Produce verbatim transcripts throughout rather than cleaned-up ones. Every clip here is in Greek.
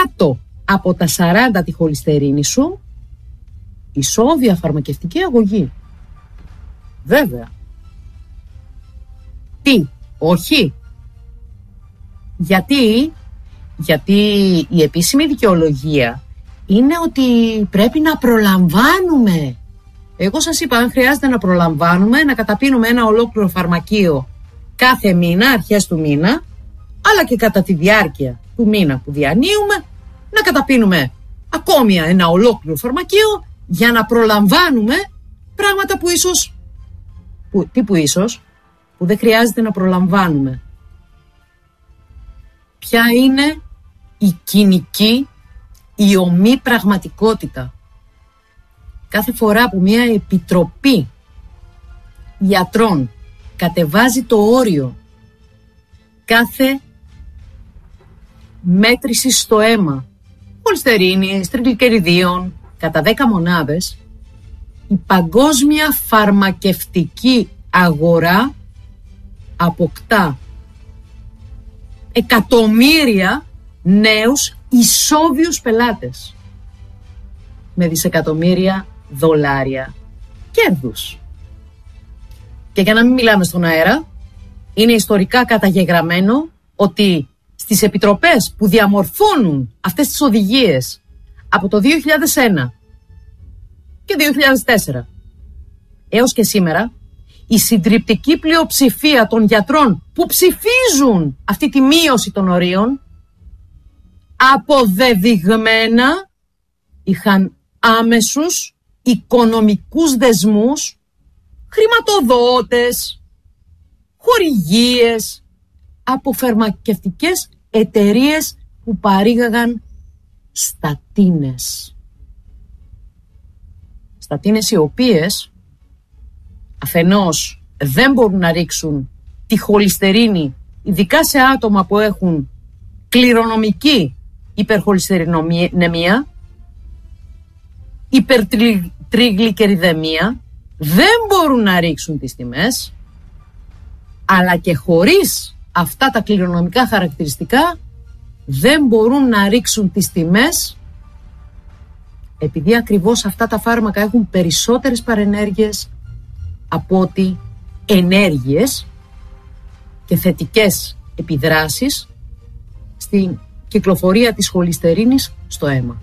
κάτω από τα σαράντα τη χολυστερίνη σου, ισόβια φαρμακευτική αγωγή. Βέβαια. Τι, όχι. Γιατί, γιατί η επίσημη δικαιολογία είναι ότι πρέπει να προλαμβάνουμε. Εγώ σας είπα, αν χρειάζεται να προλαμβάνουμε, να καταπίνουμε ένα ολόκληρο φαρμακείο κάθε μήνα, αρχές του μήνα, αλλά και κατά τη διάρκεια του μήνα που διανύουμε, να καταπίνουμε ακόμη ένα ολόκληρο φαρμακείο για να προλαμβάνουμε πράγματα που ίσως, που, τι που ίσως, που δεν χρειάζεται να προλαμβάνουμε. Ποια είναι η κοινική, η ομή πραγματικότητα? Κάθε φορά που μια επιτροπή γιατρών κατεβάζει το όριο κάθε μέτρηση στο αίμα, χολυστερίνης, τριγλικεριδίων, κατά δέκα μονάδες, η παγκόσμια φαρμακευτική αγορά αποκτά εκατομμύρια νέους ισόβιους πελάτες με δισεκατομμύρια δολάρια κέρδους. Και για να μην μιλάμε στον αέρα, είναι ιστορικά καταγεγραμμένο ότι στις επιτροπές που διαμορφώνουν αυτές τις οδηγίες από το δύο χιλιάδες ένα και δύο χιλιάδες τέσσερα έως και σήμερα, η συντριπτική πλειοψηφία των γιατρών που ψηφίζουν αυτή τη μείωση των ορίων αποδεδειγμένα είχαν άμεσους οικονομικούς δεσμούς, χρηματοδότες, χορηγίες από φαρμακευτικές εταιρείες που παρήγαγαν στατίνες. Στατίνες οι οποίες αφενός δεν μπορούν να ρίξουν τη χολυστερίνη, ειδικά σε άτομα που έχουν κληρονομική υπερχολυστερινεμία, υπερτριγλικεριδεμία, δεν μπορούν να ρίξουν τις τιμές, αλλά και χωρίς αυτά τα κληρονομικά χαρακτηριστικά δεν μπορούν να ρίξουν τις τιμές, επειδή ακριβώς αυτά τα φάρμακα έχουν περισσότερες παρενέργειες από ότι ενέργειες και θετικές επιδράσεις στην κυκλοφορία της χολυστερίνης στο αίμα.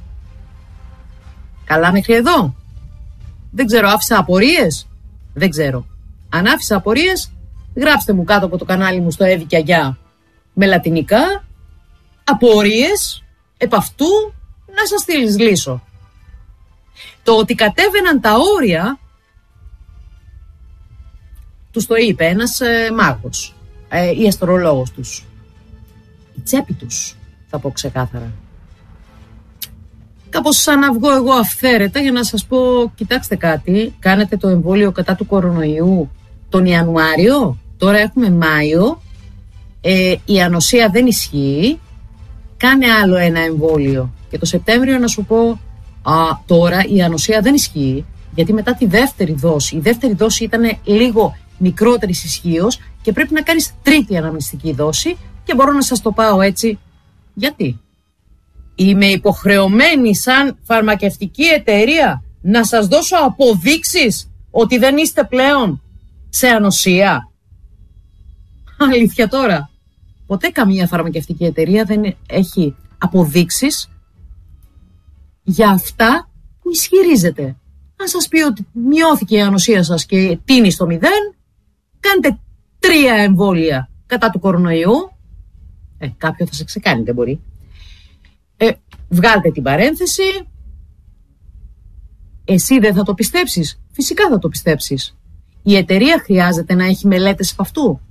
Καλά μέχρι εδώ? Δεν ξέρω, άφησα απορίες? Δεν ξέρω. Αν άφησα απορίες, γράψτε μου κάτω από το κανάλι μου στο Εύη και Αγιά με λατινικά απορίες επ' αυτού, να σας στείλεις λύσω. Το ότι κατέβαιναν τα όρια τους το είπε ένας ε, μάγος, ε, ή αστρολόγος τους. Η τσέπη τους, θα πω ξεκάθαρα. Κάπως σαν να βγω εγώ αυθαίρετα για να σας πω, κοιτάξτε κάτι, κάνετε το εμβόλιο κατά του κορονοϊού τον Ιανουάριο, τώρα έχουμε Μάιο, ε, η ανοσία δεν ισχύει, κάνε άλλο ένα εμβόλιο. Και το Σεπτέμβριο να σου πω, α, τώρα η ανοσία δεν ισχύει, γιατί μετά τη δεύτερη δόση, η δεύτερη δόση ήταν λίγο μικρότερης ισχύως και πρέπει να κάνεις τρίτη αναμνηστική δόση και μπορώ να σας το πάω έτσι. Γιατί? Είμαι υποχρεωμένη σαν φαρμακευτική εταιρεία να σας δώσω αποδείξεις ότι δεν είστε πλέον σε ανοσία? Αλήθεια τώρα? Ποτέ καμία φαρμακευτική εταιρεία δεν έχει αποδείξεις για αυτά που ισχυρίζεται. Αν σας πει ότι μειώθηκε η ανοσία σας και τίνει στο μηδέν, κάντε τρία εμβόλια κατά του κορονοϊού. Ε, κάποιο θα σε ξεκάνει, δεν μπορεί. Ε, βγάλτε την παρένθεση. Εσύ δεν θα το πιστέψεις? Φυσικά θα το πιστέψεις. Η εταιρεία χρειάζεται να έχει μελέτες από αυτού?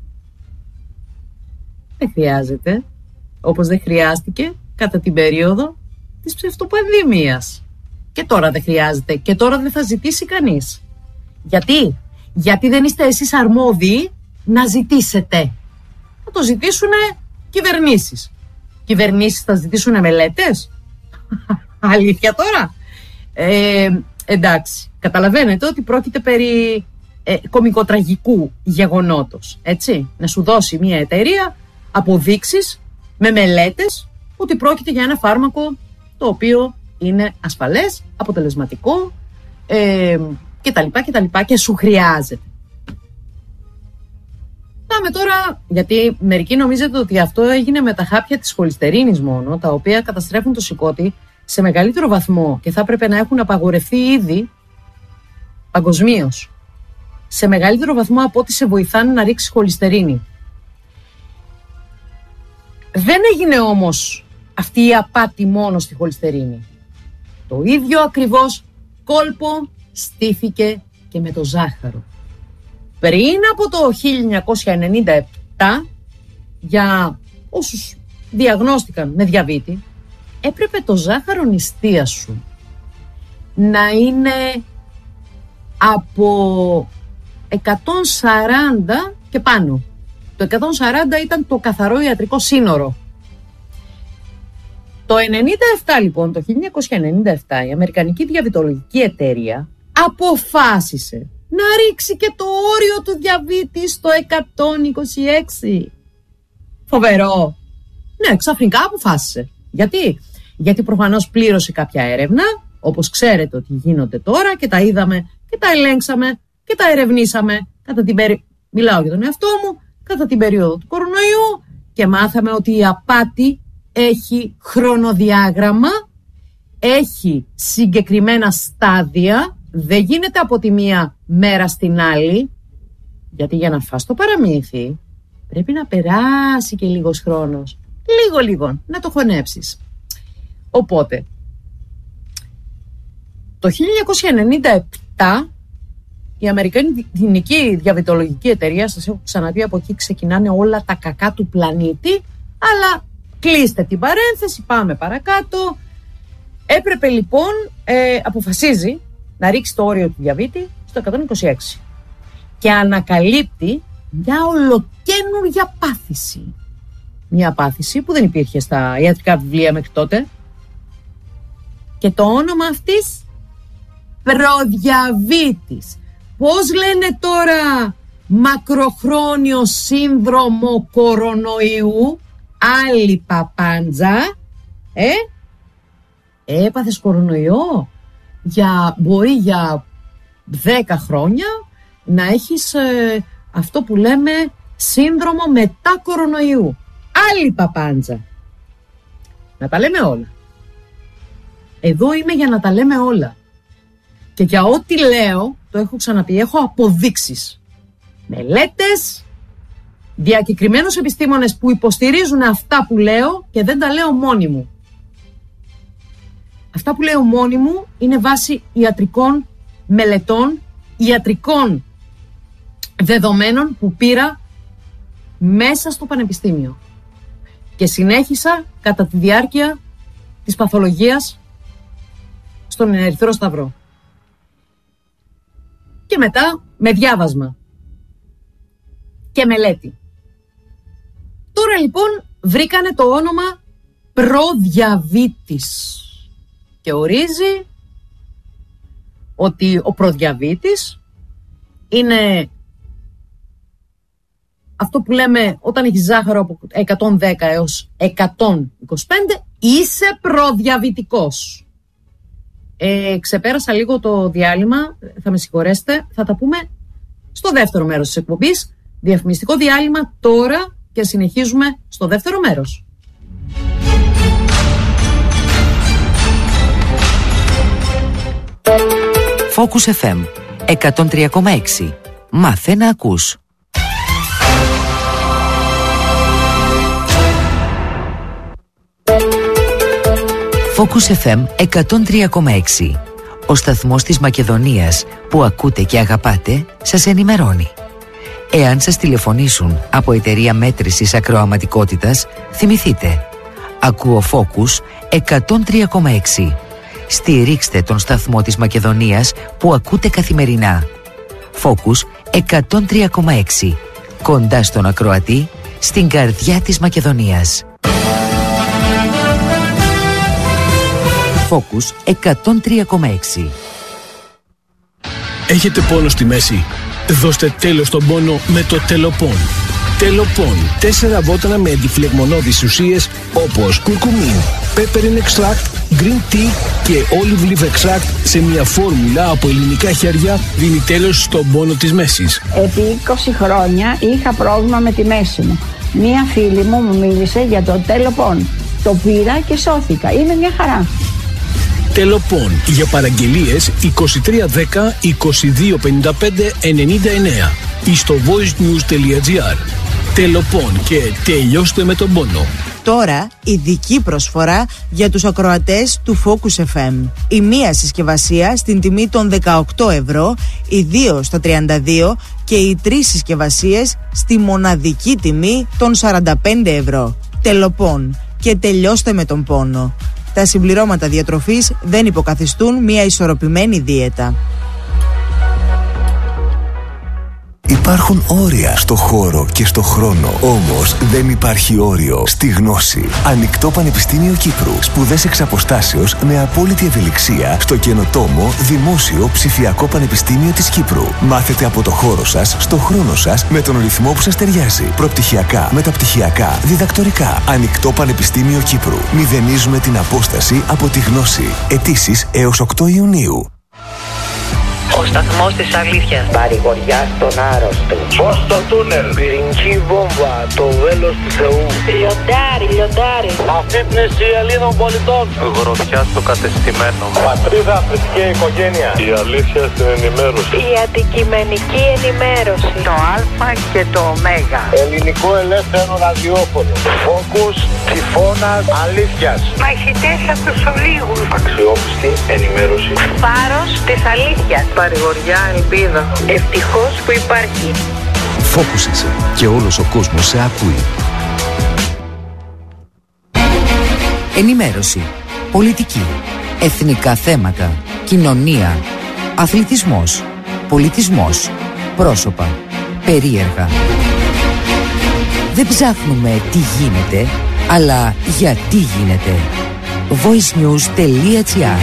Δεν χρειάζεται. Όπως δεν χρειάστηκε κατά την περίοδο της ψευτοπανδημίας. Και τώρα δεν χρειάζεται. Και τώρα δεν θα ζητήσει κανείς. Γιατί? Γιατί δεν είστε εσείς αρμόδιοι να ζητήσετε. Θα το ζητήσουν κυβερνήσεις. Κυβερνήσεις θα ζητήσουν μελέτες? Αλήθεια τώρα? Ε, εντάξει, καταλαβαίνετε ότι πρόκειται περί ε, κωμικοτραγικού γεγονότος. Έτσι, να σου δώσει μια εταιρεία αποδείξεις με μελέτες ότι πρόκειται για ένα φάρμακο το οποίο είναι ασφαλές, αποτελεσματικό ε, και τα λοιπά και τα λοιπά και σου χρειάζεται. Πάμε τώρα, γιατί μερικοί νομίζετε ότι αυτό έγινε με τα χάπια της χολυστερίνης μόνο, τα οποία καταστρέφουν το σηκώτη σε μεγαλύτερο βαθμό και θα έπρεπε να έχουν απαγορευτεί ήδη παγκοσμίως, σε μεγαλύτερο βαθμό από ό,τι σε βοηθάνε να ρίξει χολυστερίνη. Δεν έγινε όμως αυτή η απάτη μόνο στη χολυστερίνη. Το ίδιο ακριβώς κόλπο στήθηκε και με το ζάχαρο. Πριν από το χίλια εννιακόσια ενενήντα επτά, για όσους διαγνώστηκαν με διαβήτη, έπρεπε το ζάχαρο νηστείας σου να είναι από εκατόν σαράντα και πάνω. Το εκατόν σαράντα ήταν το καθαρό ιατρικό σύνορο. Το ενενήντα επτά λοιπόν, το χίλια εννιακόσια ενενήντα επτά, η Αμερικανική Διαβητολογική Εταιρεία αποφάσισε να ρίξει και το όριο του διαβήτη στο εκατόν είκοσι έξι. Φοβερό. Ναι, ξαφνικά αποφάσισε. Γιατί? Γιατί προφανώς πλήρωσε κάποια έρευνα, όπως ξέρετε ότι γίνονται τώρα και τα είδαμε και τα ελέγξαμε και τα ερευνήσαμε κατά την περί... Μιλάω για τον εαυτό μου, κατά την περίοδο του κορονοϊού και μάθαμε ότι η απάτη έχει χρονοδιάγραμμα, έχει συγκεκριμένα στάδια, δεν γίνεται από τη μία μέρα στην άλλη, γιατί για να φας το παραμύθι πρέπει να περάσει και λίγος χρόνος, λίγο λίγο, να το χωνέψεις. Οπότε, το χίλια εννιακόσια ενενήντα επτά η Αμερικανική Διαβητολογική Εταιρεία, σας έχω ξαναπεί, από εκεί ξεκινάνε όλα τα κακά του πλανήτη, αλλά κλείστε την παρένθεση, πάμε παρακάτω. Έπρεπε λοιπόν, ε, αποφασίζει να ρίξει το όριο του διαβήτη στο εκατόν είκοσι έξι και ανακαλύπτει μια ολοκαίνουργια πάθηση. Μια πάθηση που δεν υπήρχε στα ιατρικά βιβλία μέχρι τότε και το όνομα αυτής προδιαβήτης. Πώς λένε τώρα μακροχρόνιο σύνδρομο κορονοϊού, άλλη παπάντζα, ε, έπαθες κορονοϊό, για, μπορεί για δέκα χρόνια να έχεις ε, αυτό που λέμε σύνδρομο μετά κορονοϊού, άλλη παπάντζα. Να τα λέμε όλα. Εδώ είμαι για να τα λέμε όλα. Και για ό,τι λέω, το έχω ξαναπεί, έχω αποδείξεις. Μελέτες, διακεκριμένους επιστήμονες που υποστηρίζουν αυτά που λέω και δεν τα λέω μόνη μου. Αυτά που λέω μόνη μου είναι βάση ιατρικών μελετών, ιατρικών δεδομένων που πήρα μέσα στο πανεπιστήμιο. Και συνέχισα κατά τη διάρκεια της παθολογίας στον Ερυθρό Σταυρό. Και μετά με διάβασμα και μελέτη. Τώρα λοιπόν βρήκανε το όνομα προδιαβήτης και ορίζει ότι ο προδιαβήτης είναι αυτό που λέμε όταν έχει ζάχαρο από εκατόν δέκα έως εκατόν είκοσι πέντε, είσαι προδιαβητικός. Ε, ξεπέρασα λίγο το διάλειμμα, θα με συγχωρέσετε, θα τα πούμε στο δεύτερο μέρος της εκπομπής. Διαφημιστικό διάλειμμα τώρα και συνεχίζουμε στο δεύτερο μέρος. Focus εφ εμ εκατόν τρία κόμμα έξι. Μάθε να ακούς. Focus εφ εμ εκατόν τρία κόμμα έξι. Ο σταθμός της Μακεδονίας που ακούτε και αγαπάτε σας ενημερώνει. Εάν σας τηλεφωνήσουν από εταιρεία μέτρησης ακροαματικότητας, θυμηθείτε. Ακούω Focus εκατόν τρία κόμμα έξι. Στηρίξτε τον σταθμό της Μακεδονίας που ακούτε καθημερινά. Focus εκατόν τρία κόμμα έξι. Κοντά στον ακροατή, στην καρδιά της Μακεδονίας. Focus εκατόν τρία κόμμα έξι. Έχετε πόνο στη μέση? Δώστε τέλος στον πόνο με το Τελοπών. Τελοπών. Τέσσερα βότανα με αντιφλεγμονώδεις ουσίες όπως κουρκουμίν, peppermint extract, green tea και olive leaf extract σε μια φόρμουλα από ελληνικά χέρια δίνει τέλος στον πόνο της μέσης. Επί είκοσι χρόνια είχα πρόβλημα με τη μέση μου. Μία φίλη μου μου μίλησε για το Τελοπών. Το πήρα και σώθηκα. Είναι μια χαρά. Τελοπών. Για παραγγελίες είκοσι τρία δέκα είκοσι δύο πενήντα πέντε ενενήντα εννέα ή στο voicenews.gr. Τελοπών και τελειώστε με τον πόνο. Τώρα ειδική προσφορά για τους ακροατές του Focus εφ εμ. Η μία συσκευασία στην τιμή των δεκαοκτώ ευρώ, οι δύο στα τριάντα δύο και οι τρεις συσκευασίες στη μοναδική τιμή των σαράντα πέντε ευρώ. Τελοπών και τελειώστε με τον πόνο. Τα συμπληρώματα διατροφής δεν υποκαθιστούν μια ισορροπημένη δίαιτα. Υπάρχουν όρια στο χώρο και στο χρόνο. Όμως δεν υπάρχει όριο στη γνώση. Ανοιχτό Πανεπιστήμιο Κύπρου. Σπουδές εξ αποστάσεως με απόλυτη ευελιξία στο καινοτόμο Δημόσιο Ψηφιακό Πανεπιστήμιο της Κύπρου. Μάθετε από το χώρο σας, στο χρόνο σας, με τον ρυθμό που σας ταιριάζει. Προπτυχιακά, μεταπτυχιακά, διδακτορικά. Ανοιχτό Πανεπιστήμιο Κύπρου. Μηδενίζουμε την απόσταση από τη γνώση. Αιτήσεις έως οκτώ Ιουνίου. Ο σταθμός της αλήθειας. Παρηγοριά στον άρρωστο. Φως στο τούνελ. Πυρηνική βόμβα. Το βέλος του Θεού. Λιοντάρι, λιοντάρι. Αφύπνιση Ελλήνων πολιτών. Γροθιά στο κατεστημένο. Πατρίδα, θρησκεία, οικογένεια. Η αλήθεια στην ενημέρωση. Η αντικειμενική ενημέρωση. Το Α και το Ω. Ελληνικό ελεύθερο ραδιόφωνο. Φόκους, τυφώνας, αλήθειας. Μαχητές από τους ολίγους. Αξιόπιστη ενημέρωση. Φάρος της αλήθειας. Παρηγοριά, ελπίδα. Ευτυχώς που υπάρχει. Φόκουσεσαι και όλος ο κόσμος σε ακούει. Ενημέρωση, πολιτική, εθνικά θέματα, κοινωνία, αθλητισμός, πολιτισμός, πρόσωπα, περίεργα. Δεν ψάχνουμε τι γίνεται, αλλά γιατί γίνεται. voicenews.gr.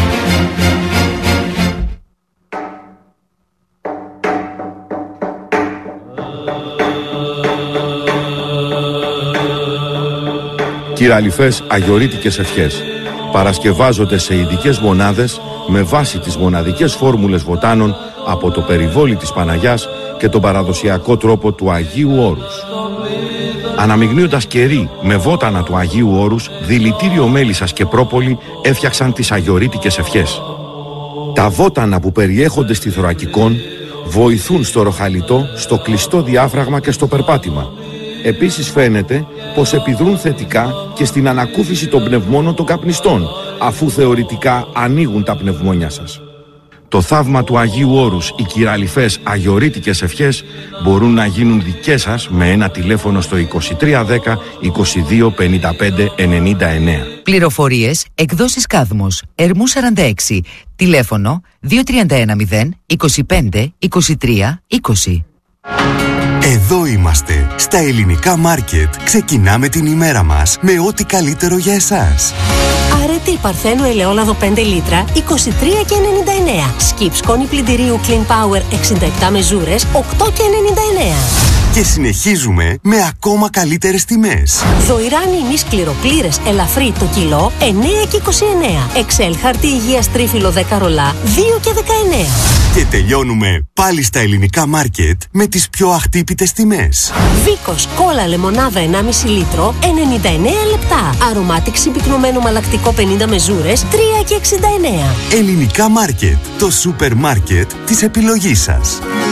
Κυραλιφές αγιορείτικες ευχές παρασκευάζονται σε ειδικές μονάδες με βάση τις μοναδικές φόρμουλες βοτάνων από το περιβόλι της Παναγιάς και τον παραδοσιακό τρόπο του Αγίου Όρους. Αναμειγνύοντας κερί με βότανα του Αγίου Όρους, δηλητήριο μέλισσας και πρόπολη έφτιαξαν τις αγιορείτικες ευχές. Τα βότανα που περιέχονται στη θωρακικόν βοηθούν στο ροχαλιτό, στο κλειστό διάφραγμα και στο περπάτημα. Επίσης φαίνεται πως επιδρούν θετικά και στην ανακούφιση των πνευμόνων των καπνιστών, αφού θεωρητικά ανοίγουν τα πνευμόνια σας. Το θαύμα του Αγίου Όρους, οι κυραλιφές αγιορείτικες ευχές μπορούν να γίνουν δικές σας με ένα τηλέφωνο στο είκοσι τρία δέκα είκοσι δύο πενήντα πέντε ενενήντα εννέα. Πληροφορίες, εκδόσεις Κάδμος, Ερμού σαράντα έξι, τηλέφωνο δύο τρία ένα μηδέν είκοσι πέντε είκοσι τρία είκοσι. Εδώ είμαστε, στα ελληνικά μάρκετ. Ξεκινάμε την ημέρα μας με ό,τι καλύτερο για εσάς. Αρετή Παρθένου ελαιόλαδο πέντε λίτρα, είκοσι τρία και ενενήντα εννέα. Σκιπ σκόνη πλυντηρίου Clean Power εξήντα επτά μεζούρες, οκτώ και ενενήντα εννέα. Και συνεχίζουμε με ακόμα καλύτερες τιμές. Δοϊράνι ημί σκληροπλήρες ελαφρύ το κιλό, εννέα και είκοσι εννέα. Εξέλ χαρτί υγείας τρίφυλλο δέκα ρολά, δύο και δεκαεννέα. Και τελειώνουμε πάλι στα ελληνικά μάρκετ με τις πιο αχτύπητες τιμές. Βίκος κόλλα λεμονάδα ενάμιση λίτρο, ενενήντα εννέα λεπτά. Αρωμάτικ συμπυκνωμένο μαλακτικό πενήντα μεζούρες, τρία και εξήντα εννέα. Ελληνικά μάρκετ, το σούπερ μάρκετ της επιλογής σας.